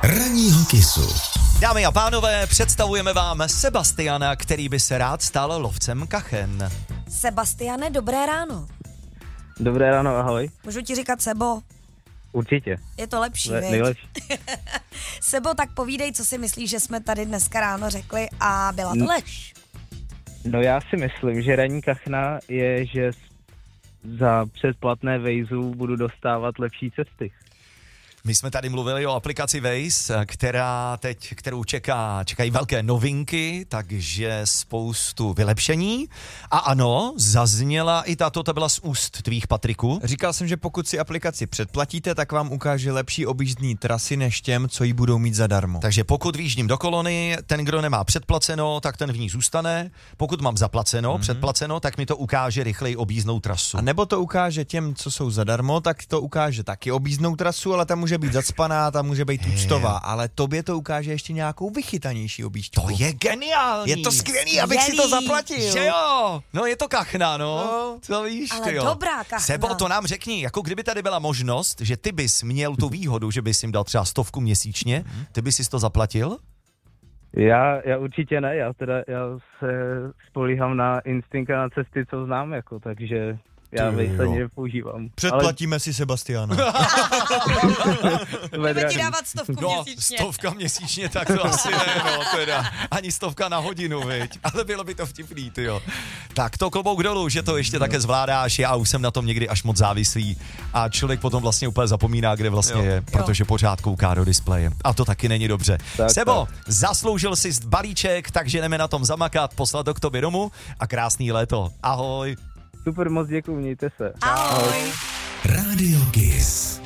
Ranního Kissu. Dámy a pánové, představujeme vám Sebastiana, který by se rád stal lovcem kachen. Sebastiane, dobré ráno. Dobré ráno, ahoj. Můžu ti říkat Sebo? Určitě. Je to lepší, viď? Nejlepší. Sebo, tak povídej, co si myslíš, že jsme tady dneska ráno řekli a byla to lež. No já si myslím, že ranní kachna je, že za předplatné Waze budu dostávat lepší cesty. My jsme tady mluvili o aplikaci Waze, kterou čekají velké novinky, takže spoustu vylepšení. A ano, zazněla i to byla z úst tvých, Patriku. Říkal jsem, že pokud si aplikaci předplatíte, tak vám ukáže lepší objízdní trasy než těm, co ji budou mít zadarmo. Takže pokud výjíždím do kolony, ten, kdo nemá předplaceno, tak ten v ní zůstane. Pokud mám zaplaceno, předplaceno, tak mi to ukáže rychleji objízdnou trasu. A nebo to ukáže těm, co jsou zadarmo, tak to ukáže taky objízdnou trasu, ale tam může být zacpaná, tam může být účtová, ale tobě to ukáže ještě nějakou vychytanější objížďku. To je geniální. Je to skvělý, abych si to zaplatil. Že jo? No je to kachna, no. To víš, Ale ty jo. dobrá kachna. Sebo, to nám řekni, jako kdyby tady byla možnost, že ty bys měl tu výhodu, že bys jim dal třeba 100 měsíčně, ty bys si to zaplatil? Já určitě ne, já se spolíhám na instinkt a na cesty, co znám, jako, takže já výsledně nepoužívám. Předplatíme si Sebastiana. Budeme ti dávat 100 měsíčně. 100 měsíčně, tak to asi ne, no, teda. Ani 100 na hodinu, viď? Ale bylo by to vtipný, tyjo. Tak to klobouk dolů, že to ještě také zvládáš, já už jsem na tom někdy až moc závislý a člověk potom vlastně úplně zapomíná, kde vlastně je, protože pořád kouká do displeje. A to taky není dobře. Tak, Sebo, zasloužil jsi balíček, takže jdeme na tom zamakat, poslat to k tobě domů a krásný léto. Ahoj. Super, moc děkuju, mějte se. Ahoj. Rádio Kiss.